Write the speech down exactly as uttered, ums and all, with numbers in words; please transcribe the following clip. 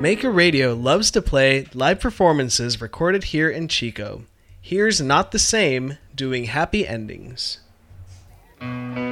Maker Radio loves to play live performances recorded here in Chico. Here's Not the Same doing Happy Endings.